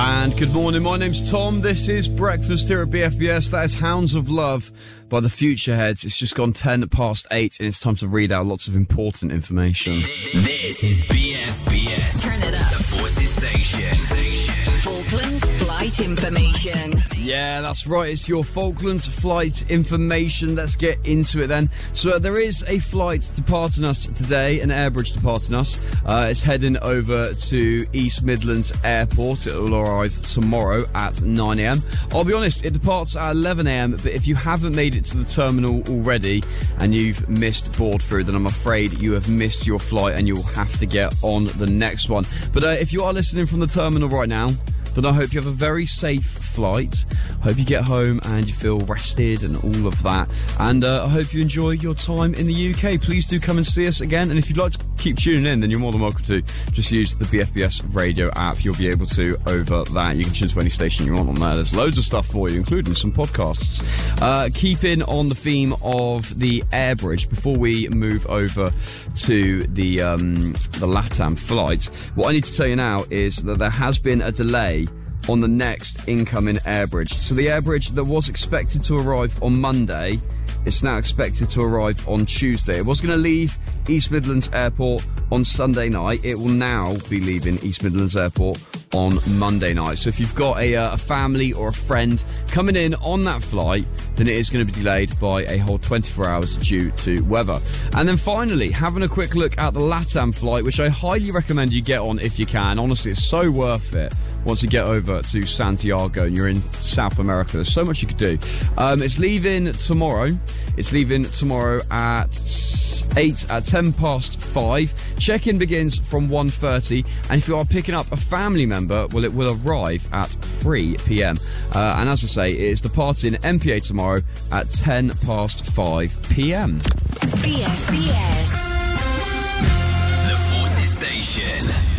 And good morning, my name's Tom. This is Breakfast here at BFBS. That is Hounds of Love by the Futureheads. It's just gone 8:10 and it's time to read out lots of important information. This is BFBS. Turn it up. The Forces Station. Falklands flight information. Yeah, that's right. It's your Falklands flight information. Let's get into it then. So there is a flight departing us today, an Airbridge departing us. It's heading over to East Midlands Airport. It will arrive tomorrow at 9 a.m. I'll be honest, it departs at 11 a.m. But if you haven't made it to the terminal already and you've missed board through, then I'm afraid you have missed your flight and you'll have to get on the next one. But if you are listening from the terminal right now, then I hope you have a very safe flight. I hope you get home and you feel rested and all of that. And I hope you enjoy your time in the UK. Please do come and see us again. And if you'd like to keep tuning in, then you're more than welcome to. Just use the BFBS radio app. You'll be able to over that. You can tune to any station you want on there. There's loads of stuff for you, including some podcasts. Keeping on the theme of the Airbridge, before we move over to the LATAM flight, what I need to tell you now is that there has been a delay on the next incoming Airbridge. So the Airbridge that was expected to arrive on Monday, it's now expected to arrive on Tuesday. It was going to leave East Midlands Airport on Sunday night. It will now be leaving East Midlands Airport on Monday night. So if you've got a family or a friend coming in on that flight, then it is going to be delayed by a whole 24 hours due to weather. And then finally, having a quick look at the LATAM flight, which I highly recommend you get on if you can. Honestly, it's so worth it. Once you get over to Santiago and you're in South America, there's so much you could do. It's leaving tomorrow. It's leaving tomorrow at 5:10. Check-in begins from 1:30, and if you are picking up a family member, well, it will arrive at 3 p.m. And as I say, it is departing MPA tomorrow at 5:10 p.m. BFBS. The Forces Station.